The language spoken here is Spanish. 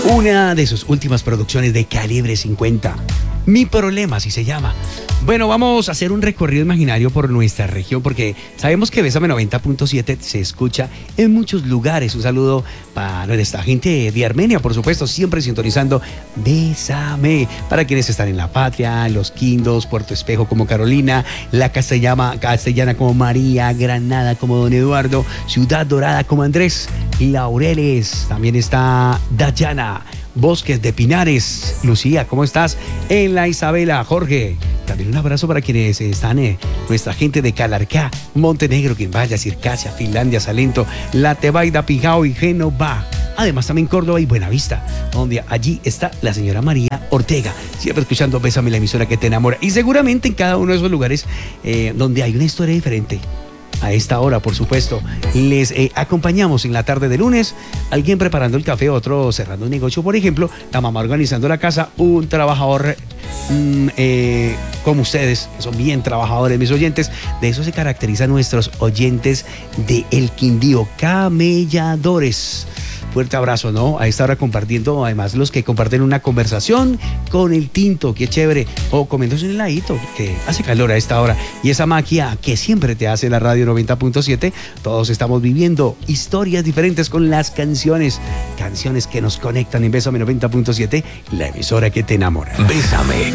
Una de sus últimas producciones de calibre 50. Mi problema, así se llama. Bueno, vamos a hacer un recorrido imaginario por nuestra región porque sabemos que Bésame 90.7 se escucha en muchos lugares. Un saludo para nuestra gente de Armenia, por supuesto, siempre sintonizando Bésame. Para quienes están en La Patria, Los Quindos, Puerto Espejo como Carolina, La Castellana como María, Granada como Don Eduardo, Ciudad Dorada como Andrés, Laureles, también está Dayana, Bosques de Pinares. Lucía, ¿cómo estás? En La Isabela, Jorge. También un abrazo para quienes están, nuestra gente de Calarcá, Montenegro, Quimbaya, Circasia, Finlandia, Salento, La Tebaida, Pijao y Génova. Además también Córdoba y Buenavista, donde allí está la señora María Ortega, siempre escuchando Bésame, la emisora que te enamora. Y seguramente en cada uno de esos lugares donde hay una historia diferente. A esta hora, por supuesto, les acompañamos en la tarde de lunes, alguien preparando el café, otro cerrando un negocio, por ejemplo, la mamá organizando la casa, un trabajador como ustedes, que son bien trabajadores, mis oyentes. De eso se caracterizan nuestros oyentes de El Quindío, camelladores. Fuerte abrazo, ¿no? A esta hora compartiendo, además, los que comparten una conversación con el tinto, qué chévere, o comiéndose un heladito, que hace calor a esta hora, y esa magia que siempre te hace la radio 90.7, todos estamos viviendo historias diferentes con las canciones que nos conectan en Bésame 90.7, la emisora que te enamora. Bésame